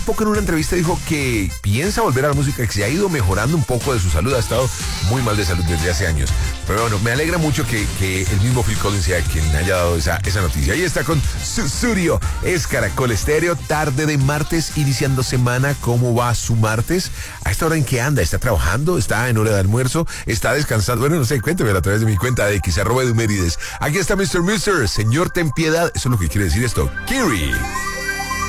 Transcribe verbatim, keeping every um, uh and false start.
Un poco en una entrevista dijo que piensa volver a la música, que se ha ido mejorando un poco de su salud, ha estado muy mal de salud desde hace años. Pero bueno, me alegra mucho que, que el mismo Phil Collins sea quien haya dado esa, esa noticia. Ahí está con Sussudio, es Caracol Estéreo, tarde de martes, iniciando semana. ¿Cómo va su martes? ¿A esta hora en qué anda? ¿Está trabajando? ¿Está en hora de almuerzo? ¿Está descansando? Bueno, no sé, cuénteme a través de mi cuenta de X, arroba Edumérides. Aquí está mister Mister, señor ten piedad, eso es lo que quiere decir esto, Kiri.